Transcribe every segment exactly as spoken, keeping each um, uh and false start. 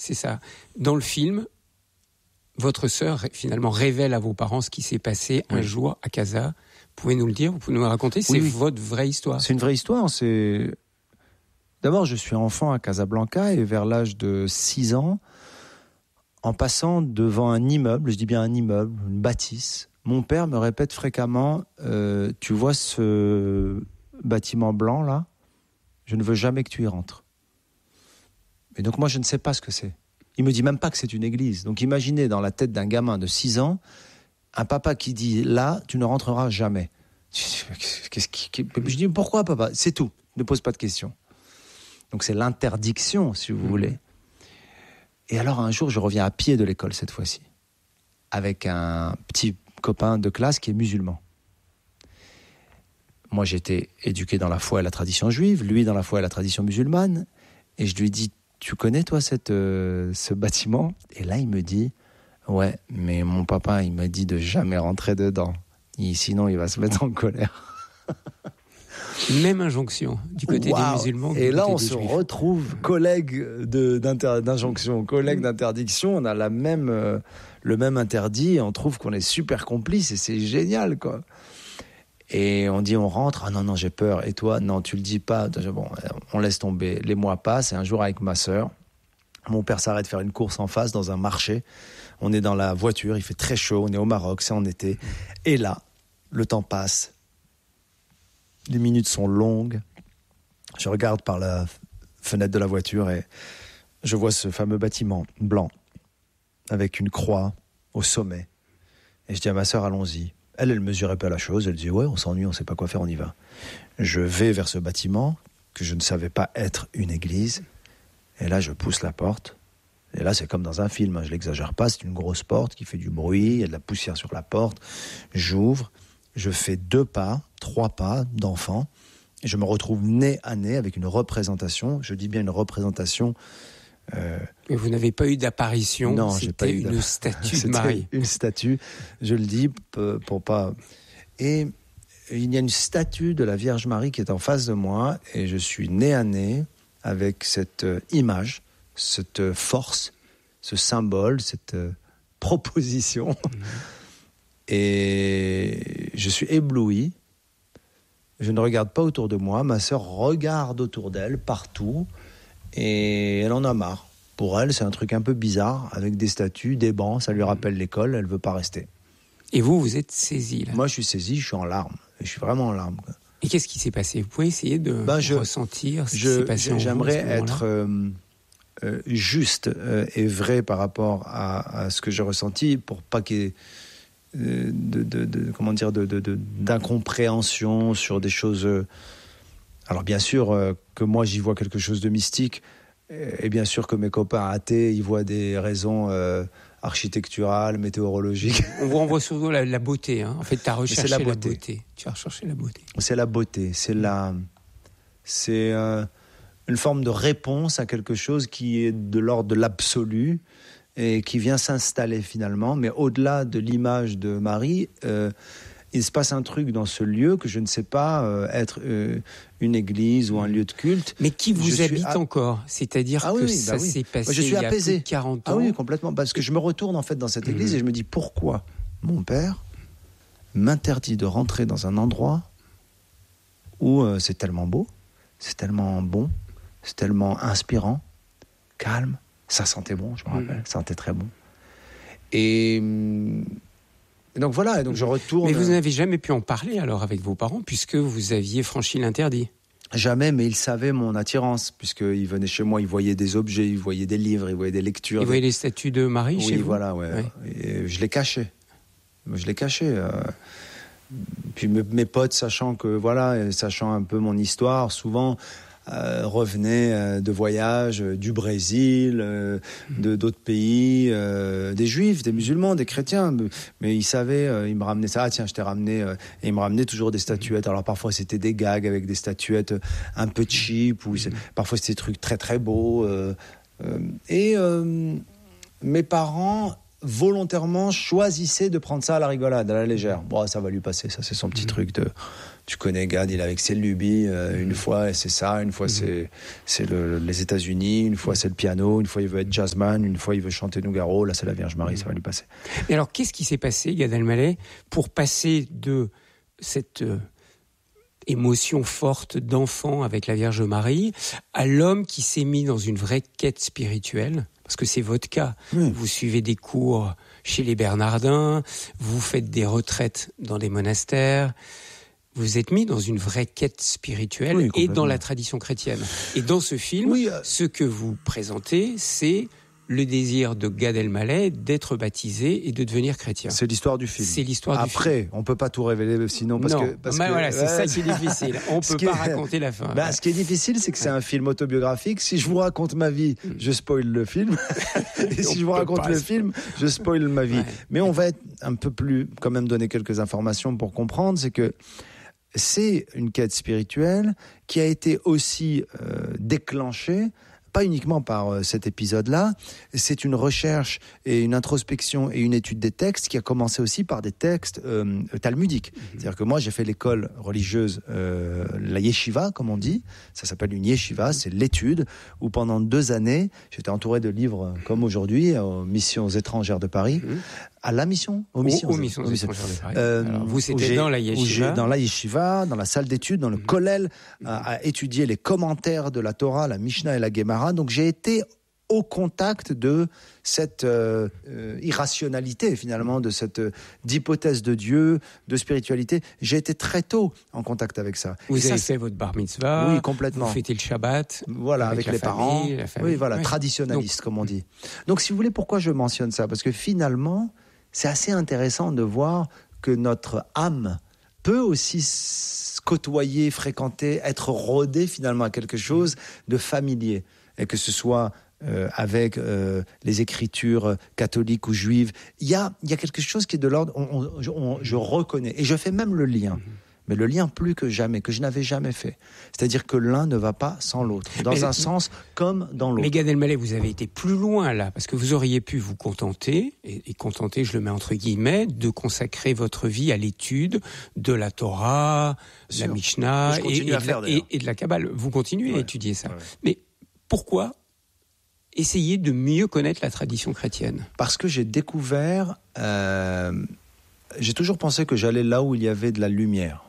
c'est ça. Dans le film, votre sœur, finalement, révèle à vos parents ce qui s'est passé oui. un jour à Casa. Vous pouvez nous le dire, vous pouvez nous le raconter, c'est oui, oui. votre vraie histoire. C'est une vraie histoire, c'est... D'abord, je suis enfant à Casablanca et vers l'âge de six ans, en passant devant un immeuble, je dis bien un immeuble, une bâtisse, mon père me répète fréquemment euh, « Tu vois ce bâtiment blanc là ? Je ne veux jamais que tu y rentres. » Et donc moi, je ne sais pas ce que c'est. Il me dit même pas que c'est une église. Donc imaginez dans la tête d'un gamin de six ans, un papa qui dit « Là, tu ne rentreras jamais. » Qu'est-ce qui... Je dis « Pourquoi papa ? C'est tout. Ne pose pas de questions. » Donc c'est l'interdiction, si vous mmh. voulez. Et alors un jour, je reviens à pied de l'école cette fois-ci, avec un petit copain de classe qui est musulman. Moi, j'étais éduqué dans la foi et la tradition juive, lui dans la foi et la tradition musulmane. Et je lui dis, tu connais toi cette, euh, ce bâtiment ? Et là, il me dit, ouais, mais mon papa, il m'a dit de jamais rentrer dedans. Et sinon, il va se mettre en colère. Même injonction du côté wow. des musulmans. Et là, on se juifs. retrouve collègues de, d'inter, d'injonction, collègues mmh. d'interdiction. On a la même, euh, le même interdit. On trouve qu'on est super complices et c'est génial, quoi. Et on dit, on rentre. Ah non, non, j'ai peur. Et toi, non, tu le dis pas. Bon, on laisse tomber. Les mois passent. Et un jour, avec ma sœur, mon père s'arrête faire une course en face dans un marché. On est dans la voiture. Il fait très chaud. On est au Maroc. C'est en été. Mmh. Et là, le temps passe. Les minutes sont longues. Je regarde par la fenêtre de la voiture et je vois ce fameux bâtiment blanc avec une croix au sommet. Et je dis à ma sœur, allons-y. Elle, elle mesurait pas la chose. Elle dit, ouais, on s'ennuie, on sait pas quoi faire, on y va. Je vais vers ce bâtiment que je ne savais pas être une église. Et là, je pousse la porte. Et là, c'est comme dans un film, hein, je l'exagère pas. C'est une grosse porte qui fait du bruit. Il y a de la poussière sur la porte. J'ouvre. Je fais deux pas, trois pas d'enfant, et je me retrouve nez à nez avec une représentation. Je dis bien une représentation. Euh... Mais vous n'avez pas eu d'apparition. Non, c'était j'ai pas eu une d'app... statue c'était de Marie. Une statue. Je le dis pour pas. Et il y a une statue de la Vierge Marie qui est en face de moi, et je suis nez à nez avec cette image, cette force, ce symbole, cette proposition. Mmh. Et je suis ébloui. Je ne regarde pas autour de moi. Ma sœur regarde autour d'elle, partout. Et elle en a marre. Pour elle, c'est un truc un peu bizarre, avec des statues, des bancs. Ça lui rappelle l'école. Elle ne veut pas rester. Et vous, vous êtes saisi, là ? Moi, je suis saisi. Je suis en larmes. Je suis vraiment en larmes. Et qu'est-ce qui s'est passé ? Vous pouvez essayer de ben je, ressentir ce je, qui s'est passé je, en J'aimerais vous, être euh, euh, juste euh, et vrai par rapport à, à ce que j'ai ressenti, pour pas qu'il y ait De, de, de, comment dire, de, de, de, d'incompréhension sur des choses. Alors bien sûr euh, que moi j'y vois quelque chose de mystique, et bien sûr que mes copains athées y voient des raisons euh, architecturales, météorologiques. On voit, on voit surtout la, la beauté. Hein. En fait, tu as recherché la beauté. la beauté. Tu as recherché la beauté. C'est la beauté. C'est la, c'est euh, une forme de réponse à quelque chose qui est de l'ordre de l'absolu. Et qui vient s'installer finalement, mais au-delà de l'image de Marie, euh, il se passe un truc dans ce lieu que je ne sais pas euh, être euh, une église ou un lieu de culte. Mais qui vous je habite suis... encore ? C'est-à-dire ah, que oui, ça bah oui. s'est passé Moi, je suis il y a apaisé. plus de quarante ans. Ah oui, complètement, parce que je me retourne en fait dans cette église mmh. et je me dis pourquoi mon père m'interdit de rentrer dans un endroit où euh, c'est tellement beau, c'est tellement bon, c'est tellement inspirant, calme. Ça sentait bon, je me rappelle, mmh. ça sentait très bon. Et, et donc voilà, et donc je retourne... Mais vous n'avez jamais pu en parler alors avec vos parents, puisque vous aviez franchi l'interdit ? Jamais, mais ils savaient mon attirance, puisqu'ils venaient chez moi, ils voyaient des objets, ils voyaient des livres, ils voyaient des lectures. Ils voyaient les statues de Marie oui, chez vous ? Oui, voilà, ouais. ouais. Et je les cachais. Je les cachais. Euh... Puis mes, mes potes, sachant que, voilà, sachant un peu mon histoire, souvent... Euh, revenaient euh, de voyages euh, du Brésil, euh, de d'autres pays, euh, des juifs, des musulmans, des chrétiens, mais ils savaient, euh, ils me ramenaient ça, ah tiens je t'ai ramené, euh, et ils me ramenaient toujours des statuettes. Alors parfois c'était des gags avec des statuettes un peu cheap, ou parfois c'était des trucs très très beaux, euh, euh, et euh, mes parents volontairement choisissait de prendre ça à la rigolade, à la légère. Bon, ça va lui passer, ça c'est son petit mmh. truc de... Tu connais Gad, il est avec ses lubies, euh, mmh. une fois c'est ça, une fois mmh. c'est, c'est le, les États-Unis, une fois c'est le piano, une fois il veut être jazzman, une fois il veut chanter Nougaro, là c'est la Vierge Marie, mmh. ça va lui passer. Et alors qu'est-ce qui s'est passé, Gad Elmaleh, pour passer de cette euh, émotion forte d'enfant avec la Vierge Marie à l'homme qui s'est mis dans une vraie quête spirituelle? Parce que c'est votre cas. Mmh. Vous suivez des cours chez les Bernardins, vous faites des retraites dans des monastères, vous êtes mis dans une vraie quête spirituelle oui, et dans la tradition chrétienne. Et dans ce film, oui, euh... ce que vous présentez, c'est le désir de Gad Elmaleh d'être baptisé et de devenir chrétien. C'est l'histoire du film. C'est l'histoire Après, du film. Après, on peut pas tout révéler sinon parce non, que parce bah que voilà, c'est ouais, ça qui est difficile. On peut pas est... raconter la fin. Bah, ouais. Ce qui est difficile, c'est que c'est un film autobiographique. Si je vous raconte ma vie, je spoil le film. Et si je vous raconte le film, je spoil ma vie. Ouais. Mais on va être un peu plus, quand même, donner quelques informations pour comprendre. C'est que c'est une quête spirituelle qui a été aussi euh, déclenchée pas uniquement par euh, cet épisode-là, c'est une recherche et une introspection et une étude des textes qui a commencé aussi par des textes euh, talmudiques. Mmh. C'est-à-dire que moi, j'ai fait l'école religieuse, euh, la yeshiva, comme on dit. Ça s'appelle une yeshiva, c'est l'étude, où pendant deux années, j'étais entouré de livres comme aujourd'hui, aux missions étrangères de Paris, mmh. à la mission, aux missions, aux, aux missions, aux missions étrangères de Paris. Euh, Alors, vous, c'était dans la yeshiva. Dans la yeshiva, dans la salle d'études, dans le mmh. kollel, mmh. à, à étudier les commentaires de la Torah, la Mishnah et la Gemara. Donc j'ai été au contact de cette euh, euh, irrationalité finalement, de cette euh, d'hypothèse de Dieu, de spiritualité. J'ai été très tôt en contact avec ça. Vous et avez ça, fait votre bar mitzvah. Oui, complètement. Vous fêtez le Shabbat. Voilà, avec, avec les famille, parents. La famille. Oui, voilà, ouais. Traditionnaliste donc, comme on dit. Donc si vous voulez, pourquoi je mentionne ça? Parce que finalement, c'est assez intéressant de voir que notre âme peut aussi côtoyer, fréquenter, être rodée finalement à quelque chose de familier. Et que ce soit euh, avec euh, les écritures catholiques ou juives, il y a, y a quelque chose qui est de l'ordre, on, on, on, je reconnais, et je fais même le lien. Mais le lien plus que jamais, que je n'avais jamais fait. C'est-à-dire que l'un ne va pas sans l'autre, dans mais, un sens comme dans l'autre. Mais Gad Elmaleh, vous avez été plus loin là, parce que vous auriez pu vous contenter, et, et contenter, je le mets entre guillemets, de consacrer votre vie à l'étude de la Torah, de la Mishnah et, et, faire, de la, et, et de la Kabbale. Vous continuez ouais. à étudier ça. Ouais. Mais pourquoi essayer de mieux connaître la tradition chrétienne? Parce que j'ai découvert... Euh, j'ai toujours pensé que j'allais là où il y avait de la lumière.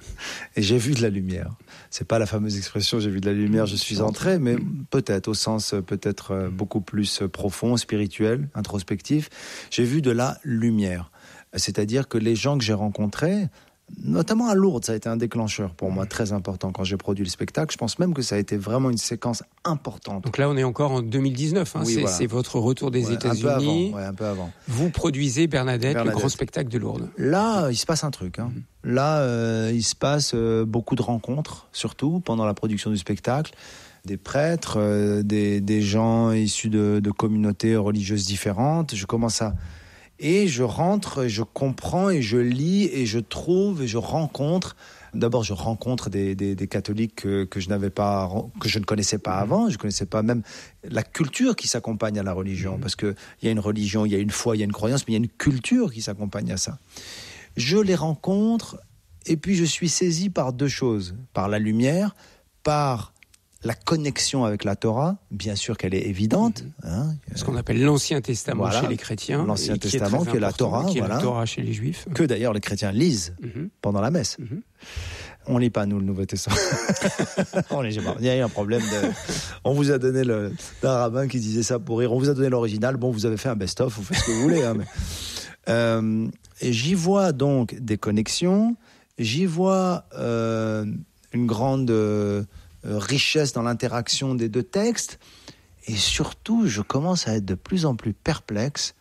Et j'ai vu de la lumière. C'est pas la fameuse expression « j'ai vu de la lumière, je suis entré », mais peut-être au sens peut-être beaucoup plus profond, spirituel, introspectif. J'ai vu de la lumière. C'est-à-dire que les gens que j'ai rencontrés, notamment à Lourdes, ça a été un déclencheur pour moi très important quand j'ai produit le spectacle. Je pense même que ça a été vraiment une séquence importante. Donc là, on est encore en deux mille dix-neuf. Hein. Oui, c'est, voilà. c'est votre retour des ouais, États-Unis. Un peu avant. Ouais, un peu avant. Vous produisez Bernadette, Bernadette, le grand spectacle de Lourdes. Là, il se passe un truc. Hein. Mm-hmm. Là, euh, il se passe euh, beaucoup de rencontres, surtout pendant la production du spectacle. Des prêtres, euh, des, des gens issus de, de communautés religieuses différentes. Je commence à... Et je rentre, je comprends et je lis et je trouve et je rencontre. D'abord, je rencontre des, des, des catholiques que, que je n'avais pas, que je ne connaissais pas avant. Je ne connaissais pas même la culture qui s'accompagne à la religion. Parce qu'il y a une religion, il y a une foi, il y a une croyance, mais il y a une culture qui s'accompagne à ça. Je les rencontre et puis je suis saisi par deux choses. Par la lumière, par la connexion avec la Torah, bien sûr qu'elle est évidente. Mmh. Hein, ce qu'on appelle l'Ancien Testament voilà, chez les chrétiens. L'Ancien Testament, qui est, qui est la Torah. Qui est voilà, la Torah chez les Juifs. Que d'ailleurs les chrétiens lisent mmh. pendant la messe. Mmh. On lit pas, nous, le Nouveau Testament. on lit pas. Il y a eu un problème de... On vous a donné le... d'un rabbin qui disait ça pour rire. On vous a donné l'original. Bon, vous avez fait un best-of, vous faites ce que vous voulez. Hein, mais... euh, et j'y vois donc des connexions. J'y vois euh, une grande... Euh, Euh, richesse dans l'interaction des deux textes, et surtout je commence à être de plus en plus perplexe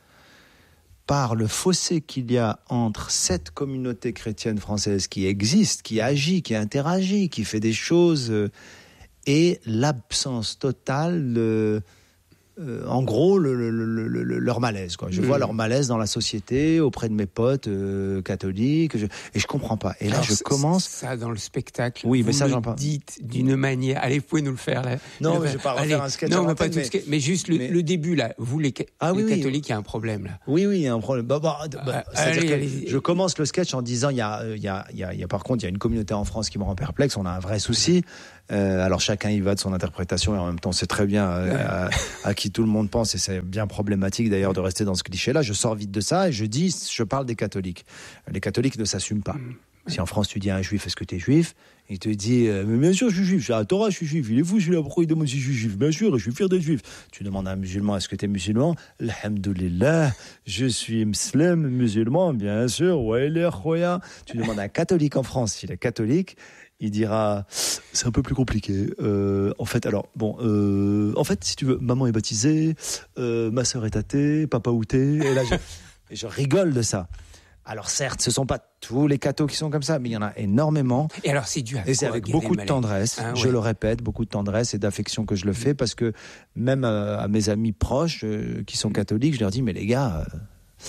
par le fossé qu'il y a entre cette communauté chrétienne française qui existe, qui agit, qui interagit, qui fait des choses, euh, et l'absence totale de, euh, en gros, le, le, le, le, leur malaise. Quoi. Je mmh. vois leur malaise dans la société, auprès de mes potes euh, catholiques, je, et je comprends pas. Et là, alors, je commence... Ça, dans le spectacle, oui, vous mais ça, le j'en parle. dites d'une manière... Allez, vous pouvez nous le faire, là. Non, le mais je vais pas refaire allez, un sketch non, mais, pas tête, tout mais... Sketch, mais juste le, mais... le début, là. Vous, les, ah, les oui, catholiques, il oui. y a un problème, là. Oui, oui, il y a un problème. Bah, bah, bah, ah, c'est-à-dire allez, que allez. je commence le sketch en disant, il y a, il y a, il y a, il y a, par contre, il y a une communauté en France qui me rend perplexe, on a un vrai souci. Euh, alors chacun y va de son interprétation et en même temps c'est très bien euh, ouais. à, à qui tout le monde pense et c'est bien problématique d'ailleurs de rester dans ce cliché-là. Je sors vite de ça et je dis, je parle des catholiques. Les catholiques ne s'assument pas. Mmh. Si en France tu dis à un juif, est-ce que tu es juif ? Il te dit, euh, mais bien sûr je suis juif, j'ai la Torah, je suis juif, il est fou celui-là, pourquoi il demande si je suis juif ? Bien sûr, je suis fier d'être juif. Tu demandes à un musulman, est-ce que tu es musulman ? Alhamdoulilah, je suis musulman, musulman, bien sûr, ouais, il est khoya. Tu demandes à un catholique en France, s'il est catholique, il dira, c'est un peu plus compliqué. Euh, en fait, alors, bon, euh, en fait, si tu veux, maman est baptisée, euh, ma sœur est athée, papa outé, et là, je, et je rigole de ça. Alors certes, ce sont pas tous les cathos qui sont comme ça, mais il y en a énormément. Et alors c'est dû à Et c'est avec beaucoup de tendresse, hein, je ouais. le répète, beaucoup de tendresse et d'affection que je le fais, parce que même à, à mes amis proches euh, qui sont catholiques, je leur dis, mais les gars, euh,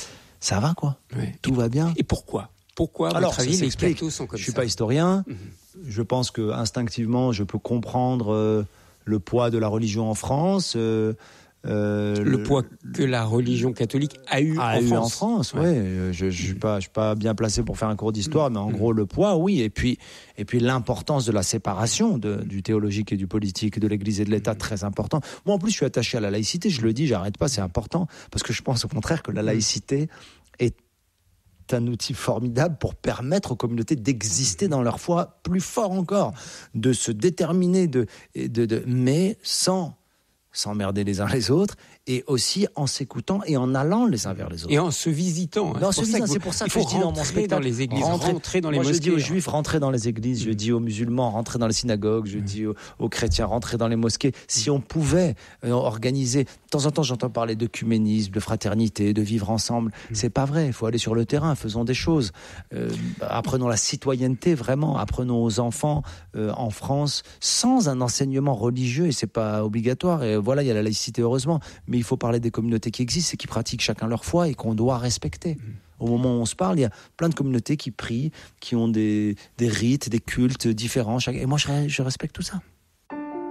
ça va quoi, ouais. tout et, va bien. Et pourquoi Pourquoi, à votre avis, les cathos sont comme ça ? Je suis pas historien, mmh. je pense que instinctivement, je peux comprendre euh, le poids de la religion en France. Euh, Euh, le, le poids que la religion catholique a eu, a en, eu France. en France. Ouais. Ouais. Je, je suis pas, je suis pas bien placé pour faire un cours d'histoire, mais en mmh. gros le poids, oui. Et puis, et puis l'importance de la séparation de, du théologique et du politique, de l'Église et de l'État, mmh. très important. Moi, en plus, je suis attaché à la laïcité. Je le dis, j'arrête pas, c'est important, parce que je pense au contraire que la laïcité est un outil formidable pour permettre aux communautés d'exister dans leur foi plus fort encore, de se déterminer, de, de, de mais sans s'emmerder les uns les autres, et aussi en s'écoutant et en allant les uns vers les autres. Et en se visitant. Non, c'est, c'est pour ça que, il faut je dis dans mon spectacle, dans les églises, rentrer, rentrer dans les moi, mosquées. Je dis aux juifs, rentrez dans les églises, mmh. je dis aux musulmans, rentrez dans les synagogues, je mmh. dis aux, aux chrétiens, rentrez dans les mosquées. Si on pouvait euh, organiser, de temps en temps j'entends parler d'œcuménisme, de fraternité, de vivre ensemble, mmh. c'est pas vrai, il faut aller sur le terrain, faisons des choses. Euh, apprenons la citoyenneté, vraiment, apprenons aux enfants euh, en France, sans un enseignement religieux, et c'est pas obligatoire, et voilà, il y a la laïcité heureusement, mais il faut parler des communautés qui existent et qui pratiquent chacun leur foi et qu'on doit respecter. Mmh. Au moment où on se parle, il y a plein de communautés qui prient, qui ont des, des rites, des cultes différents. Chaque... Et moi, je, je respecte tout ça.